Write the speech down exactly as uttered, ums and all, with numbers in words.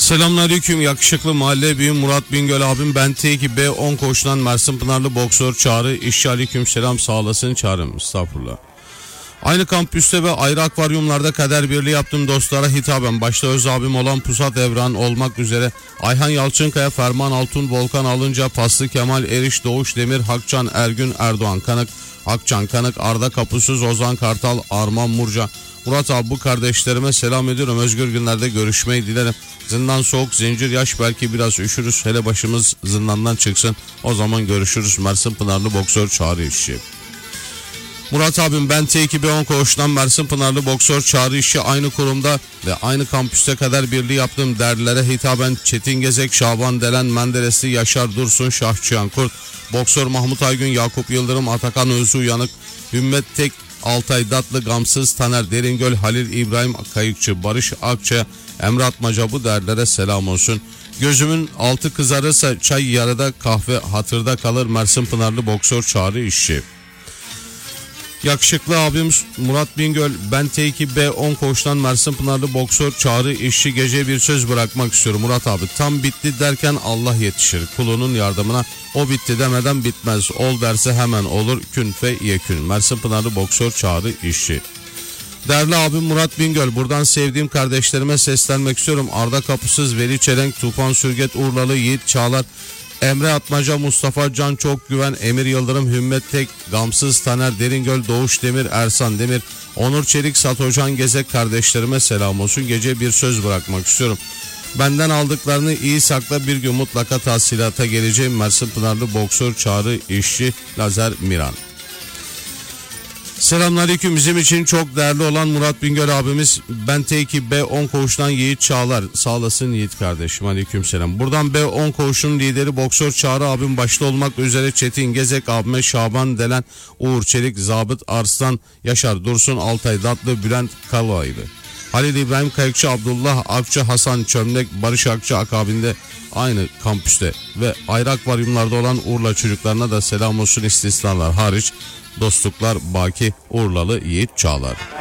Selamünaleyküm yakışıklı mahalle büyüğüm Murat Bingöl abim. Ben T iki B on koşulan Mersin Pınarlı boksör Çağrı işçi. Aleyküm selam, sağ olasın Çağrı'm, estağfurullah. Aynı kampüste ve ayrı akvaryumlarda kader birliği yaptığım dostlara hitaben başta öz abim olan Pusat Evran olmak üzere Ayhan Yalçınkaya, Ferman Altun, Volkan Alınca, Paslı Kemal, Eriş, Doğuş Demir, Hakcan Ergün, Erdoğan Kanık, Akcan Kanık, Arda Kapusuz, Ozan Kartal, Arman Murca, Murat abi bu kardeşlerime selam ediyorum. Özgür günlerde görüşmeyi dilerim. Zindan soğuk, zincir yaş, belki biraz üşürüz. Hele başımız zindandan çıksın, o zaman görüşürüz. Mersin Pınarlı boksör Çağrı işçi. Murat abim ben T iki B on koğuştan Mersin Pınarlı boksör Çağrı işçi. Aynı kurumda ve aynı kampüste kadar birliği yaptığım derlilere hitaben Çetin Gezek, Şaban Delen, Menderesli, Yaşar Dursun, Şahçıyan Kurt, boksör Mahmut Aygün, Yakup Yıldırım, Atakan Özü Uyanık, Ümmet Tek, Altay Datlı, Gamsız, Taner Deringöl, Halil İbrahim Kayıkçı, Barış Akça, Emre Atmaca bu derlere selam olsun. Gözümün altı kızarırsa çay yarıda, kahve hatırda kalır. Mersin Pınarlı boksör Çağrı işçi. Yakışıklı abim Murat Bingöl, ben T iki B on koğuştan Mersin Pınarlı boksör Çağrı işçi. Gece bir söz bırakmak istiyorum Murat abi. Tam bitti derken Allah yetişir kulunun yardımına. O bitti demeden bitmez. Ol derse hemen olur. Kün fe yekün. Mersin Pınarlı boksör Çağrı işçi. Değerli abim Murat Bingöl, buradan sevdiğim kardeşlerime seslenmek istiyorum. Arda Kapısız, Veli Çelenk, Tufan Sürget, Urlalı, Yiğit Çağlar, Emre Atmaca, Mustafa Can Çok Güven, Emir Yıldırım, Hümmet Tek, Gamsız, Taner Deringöl, Doğuş Demir, Ersan Demir, Onur Çelik, Satocan Gezek kardeşlerime selam olsun. Gece bir söz bırakmak istiyorum. Benden aldıklarını iyi sakla, bir gün mutlaka tahsilata geleceğim. Mersin Pınarlı boksör Çağrı işçi. Lazer Miran. Selamünaleyküm, bizim için çok değerli olan Murat Bingöl abimiz. Ben T iki B on koğuştan Yiğit Çağlar. Sağ olasın Yiğit kardeşim, aleyküm selam. Buradan B on koğuşunun lideri boksör Çağrı abim başta olmak üzere Çetin Gezek abime, Şaban Delen, Uğur Çelik, Zabıt Arslan, Yaşar Dursun, Altay Datlı, Bülent Kalaylı, Halil İbrahim Kayıkçı, Abdullah Akçı, Hasan Çömlek, Barış Akçı akabinde aynı kampüste ve ayrı akvaryumlarda olan Urla çocuklarına da selam olsun, istisnalar hariç. Dostluklar baki. Urlalı Yiğit Çağlar.